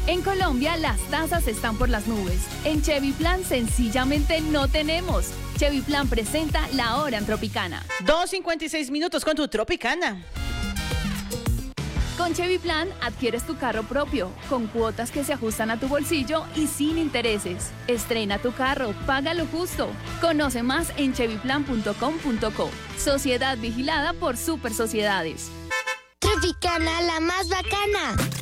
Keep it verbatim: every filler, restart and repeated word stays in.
En Colombia las tasas están por las nubes. En Chevy Plan sencillamente no tenemos. Chevy Plan presenta La Hora en Tropicana. dos cincuenta y seis minutos con tu Tropicana. Con Chevy Plan adquieres tu carro propio, con cuotas que se ajustan a tu bolsillo y sin intereses. Estrena tu carro, paga lo justo. Conoce más en chevy plan punto com punto co. Sociedad vigilada por Super Sociedades. Tropicana, la más bacana.